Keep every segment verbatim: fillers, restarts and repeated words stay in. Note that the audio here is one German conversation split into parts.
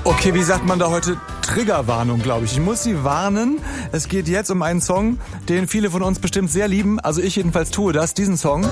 Okay, wie sagt man da heute? Triggerwarnung, glaube ich. Ich muss Sie warnen. Es geht jetzt um einen Song, den viele von uns bestimmt sehr lieben. Also ich jedenfalls tue das, diesen Song.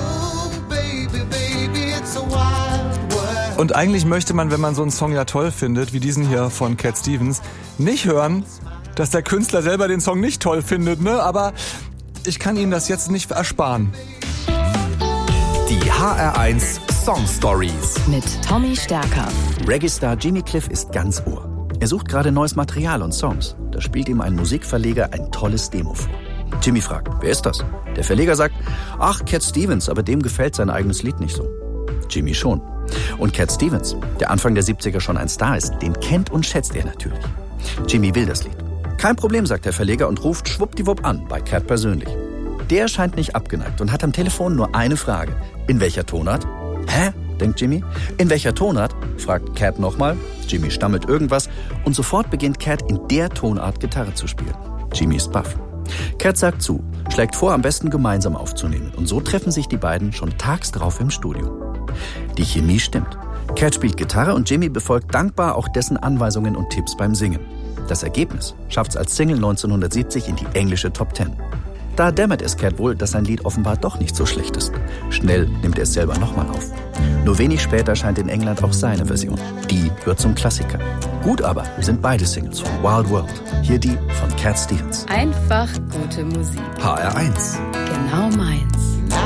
Und eigentlich möchte man, wenn man so einen Song ja toll findet, wie diesen hier von Cat Stevens, nicht hören, dass der Künstler selber den Song nicht toll findet, ne? Aber ich kann Ihnen das jetzt nicht ersparen. Die H R eins Song Stories mit Tommy Stärker. Reggae-Star Jimmy Cliff ist ganz Ohr. Er sucht gerade neues Material und Songs. Da spielt ihm ein Musikverleger ein tolles Demo vor. Jimmy fragt, wer ist das? Der Verleger sagt, ach, Cat Stevens, aber dem gefällt sein eigenes Lied nicht so. Jimmy schon. Und Cat Stevens, der Anfang der siebziger schon ein Star ist, den kennt und schätzt er natürlich. Jimmy will das Lied. Kein Problem, sagt der Verleger und ruft schwuppdiwupp an, bei Cat persönlich. Der scheint nicht abgeneigt und hat am Telefon nur eine Frage. In welcher Tonart? Hä? Denkt Jimmy. In welcher Tonart? Fragt Cat nochmal. Jimmy stammelt irgendwas und sofort beginnt Cat in der Tonart Gitarre zu spielen. Jimmy ist baff. Cat sagt zu, schlägt vor, am besten gemeinsam aufzunehmen. Und so treffen sich die beiden schon tags drauf im Studio. Die Chemie stimmt. Cat spielt Gitarre und Jimmy befolgt dankbar auch dessen Anweisungen und Tipps beim Singen. Das Ergebnis schafft's als Single neunzehnhundertsiebzig in die englische Top Ten. Da dämmert es Cat wohl, dass sein Lied offenbar doch nicht so schlecht ist. Schnell nimmt er es selber nochmal auf. Nur wenig später scheint in England auch seine Version. Die wird zum Klassiker. Gut aber sind beide Singles von Wild World. Hier die von Cat Stevens. Einfach gute Musik. H R eins. Genau meins.